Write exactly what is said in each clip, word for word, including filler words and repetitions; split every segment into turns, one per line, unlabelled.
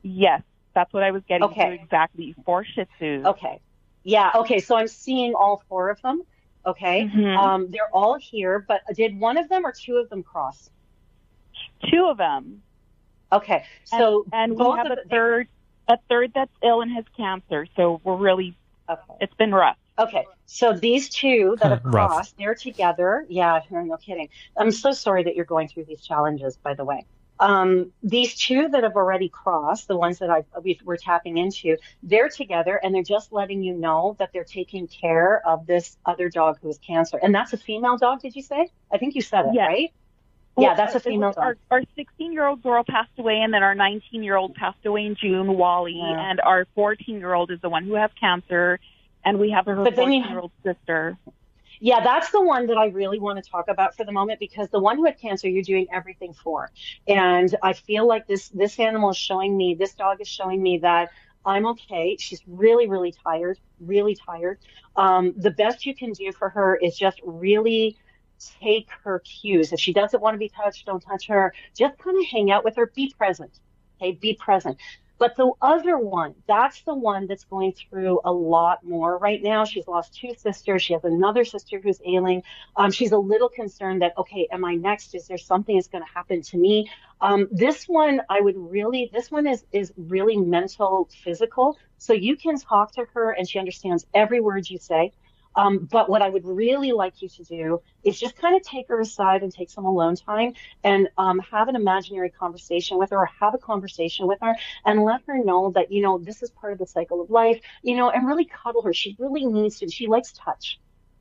Yes, that's what I was getting
Okay.
to exactly. Four Shih Tzus.
Okay. Yeah. Okay. So I'm seeing all four of them. Okay.
Mm-hmm.
Um, they're all here, but did one of them or two of them cross?
Two of them.
Okay.
And,
So
and we
both
have
of
a
the,
third, a third that's ill and has cancer. So we're really,
okay.
it's been rough.
Okay. So these two that have
Rough.
crossed, they're together. Yeah. No kidding. I'm so sorry that you're going through these challenges, by the way. Um, these two that have already crossed, the ones that I've, we've, we're tapping into, they're together and they're just letting you know that they're taking care of this other dog who has cancer. And that's a female dog, did you say? I think you said it,
Yes.
right?
Well,
Yeah, that's a female dog.
Our, our sixteen-year-old girl passed away, and then our nineteen-year-old passed away in June, Wally,
Yeah.
and our fourteen-year-old is the one who has cancer, and we have her
But then you-
fourteen-year-old sister.
Yeah, that's the one that I really want to talk about for the moment because the one who had cancer, you're doing everything for. And I feel like this this animal is showing me, this dog is showing me that I'm okay. She's really, really tired, really tired. Um, the best you can do for her is just really take her cues. If she doesn't want to be touched, don't touch her. Just kind of hang out with her. Be present. Okay, be present. But the other one, that's the one that's going through a lot more right now. She's lost two sisters. She has another sister who's ailing. Um, she's a little concerned that, okay, am I next? Is there something that's going to happen to me? Um, this one, I would really, this one is, is really mental, physical. So you can talk to her and she understands every word you say. Um, but what I would really like you to do is just kind of take her aside and take some alone time and um, have an imaginary conversation with her or have a conversation with her and let her know that, you know, this is part of the cycle of life, you know, and really cuddle her. She really needs to. She likes touch.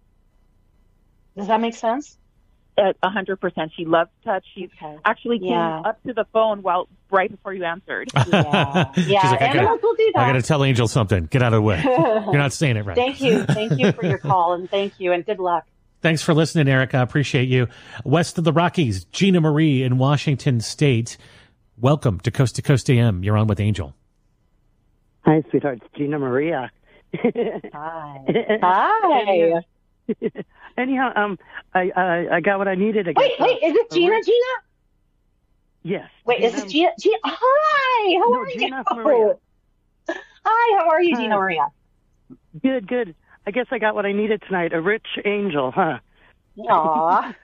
Does that make sense?
A hundred percent. She loves touch. She
Okay.
actually came
Yeah.
up to the phone while right before you answered.
Yeah,
She's
yeah.
like, I gotta,
Animals will do that.
I gotta tell Angel something. Get out of the way. You're not saying it right.
Thank you. Thank you for your call and thank you and good luck.
Thanks for listening, Eric. I appreciate you. West of the Rockies, Gina Marie in Washington State. Welcome to Coast to Coast A M. You're on with Angel.
Hi, sweetheart. It's Gina Maria.
Hi. Hi.
Anyhow, um, I, I I got what I needed. I guess,
Wait, wait. Is it Gina? Gina?
Yes.
Wait, is
Gina,
this Gina? Gina? Hi. How
No,
are
Gina
you?
Maria.
Hi. How are you,
Hi.
Gina Maria?
Good, good. I guess I got what I needed tonight. A rich angel, huh?
Aw.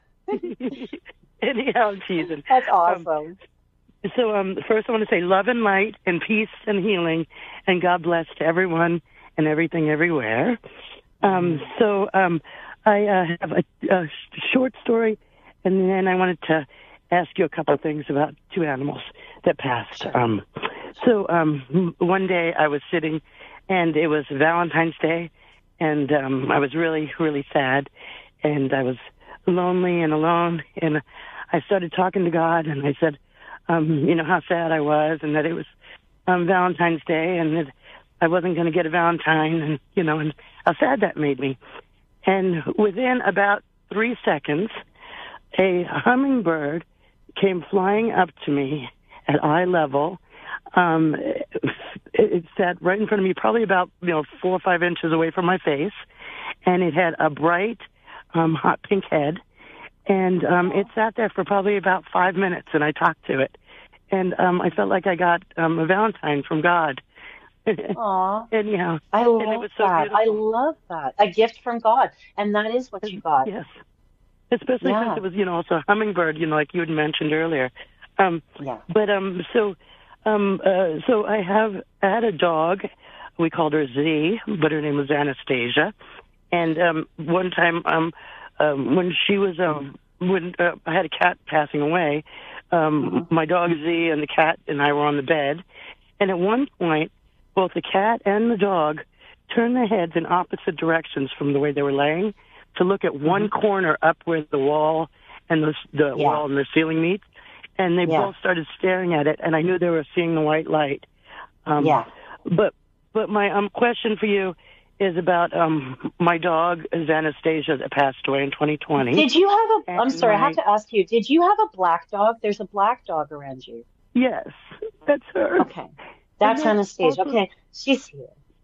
Anyhow, I'm teasing.
That's
Um,
awesome.
So, um, first I want to say love and light and peace and healing and God bless to everyone and everything everywhere. Um, so, um, I uh, have a, a short story, and then I wanted to ask you a couple of things about two animals that passed. Um, so, um, one day I was sitting, and it was Valentine's Day, and um, I was really, really sad, and I was lonely and alone, and I started talking to God, and I said, um, you know, how sad I was, and that it was um, Valentine's Day, and that I wasn't going to get a Valentine, and, you know, and how sad that made me. And within about three seconds, a hummingbird came flying up to me at eye level. Um, it, it sat right in front of me, probably about, you know, four or five inches away from my face. And it had a bright, um, hot pink head. And um, it sat there for probably about five minutes, and I talked to it. And um, I felt like I got um, a Valentine from God.
Aw.
Anyhow,
I
and it
love
was so
that. I
beautiful.
love that. A gift from God. And that is what you got.
Yes. Especially
Yeah.
since it was, you know, also a hummingbird, you know, like you had mentioned earlier. Um,
Yeah.
but, um, so, um, uh, so I have, I had a dog. We called her Z, but her name was Anastasia. And, um, one time, um, um, when she was, um, when, uh, I had a cat passing away, um,
Mhm.
my dog Z and the cat and I were on the bed. And at one point, both the cat and the dog turned their heads in opposite directions from the way they were laying to look at one corner up where the wall and the, the
Yeah.
wall and the ceiling meet. And they
Yeah.
both started staring at it, and I knew they were seeing the white light. Um,
Yeah.
But but my um, question for you is about um, my dog, is Anastasia, that passed away in twenty twenty.
Did you have a, I'm
And
sorry, I
my-
have to ask you, did you have a black dog? There's a black dog around you.
Yes, that's her.
Okay. That's
then
Anastasia.
also-
Okay. She's here.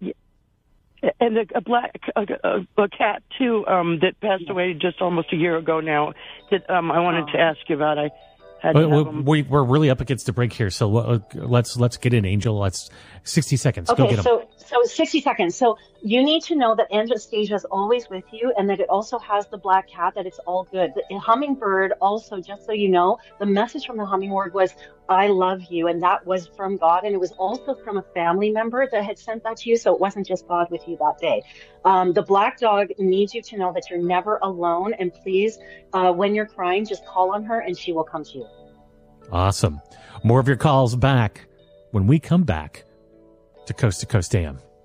And a, a black a, a, a cat too um, that passed away just almost a year ago now. That um, I wanted
Oh.
to ask you about. I had to
we,
have them.
we, we're really up against the break here, so uh, let's let's get in, Angel. Let's sixty seconds. Go
Okay,
get 'em.
so so sixty seconds. So you need to know that Anastasia is always with you, and that it also has the black cat. That it's all good. The hummingbird also, just so you know, the message from the hummingbird was, "I love you," and that was from God, and it was also from a family member that had sent that to you. So it wasn't just God with you that day. Um, the black dog needs you to know that you're never alone, and please, uh, when you're crying, just call on her, and she will come to you.
Awesome. More of your calls back when we come back to Coast to Coast A M.